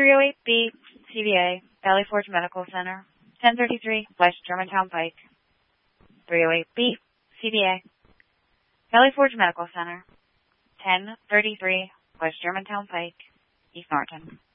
308B, CVA, Valley Forge Medical Center, 1033 West Germantown Pike. 308B, CVA, Valley Forge Medical Center, 1033 West Germantown Pike, East Norriton.